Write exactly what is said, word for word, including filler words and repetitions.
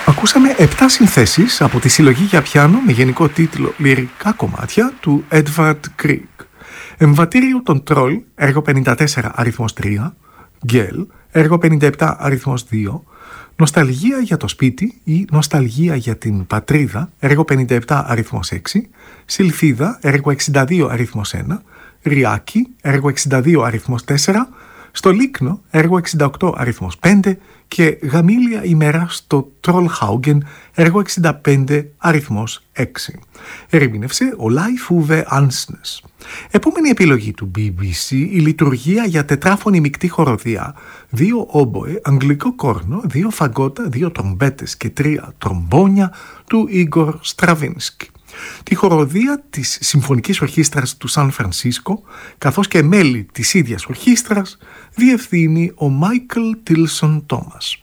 Ακούσαμε επτά συνθέσεις από τη συλλογή για πιάνο με γενικό τίτλο «Λυρικά κομμάτια» του Edvard Grieg. Εμβατήριο των Τρόλ, έργο πενήντα τέσσερα αριθμός τρία, Γκέλ, έργο πενήντα επτά αριθμός δύο, Νοσταλγία για το σπίτι ή Νοσταλγία για την πατρίδα, έργο πενήντα επτά αριθμός έξι, Σιλφίδα, έργο εξήντα δύο αριθμός ένα, Ριάκι, έργο εξήντα δύο αριθμός τέσσερα, στο Λίκνο, έργο εξήντα οκτώ αριθμός πέντε και Γαμήλια ημέρα στο Τρολχάουγγεν, έργο εξήντα πέντε αριθμός έξι. Ερμήνευσε ο Λάιφ Ούβε Άνσνες. Επόμενη επιλογή του μπι μπι σι, η λειτουργία για τετράφωνη μεικτή χοροδία, δύο όμποε, αγγλικό κόρνο, δύο φαγκότα, δύο τρομπέτες και τρία τρομπόνια του Ίγκορ Στραβίνσκι. Τη χοροδία της Συμφωνικής Ορχήστρας του Σαν Φρανσίσκο, καθώς και μέλη της ίδιας ορχήστρας, διευθύνει ο Μάικλ Τίλσον Τόμας.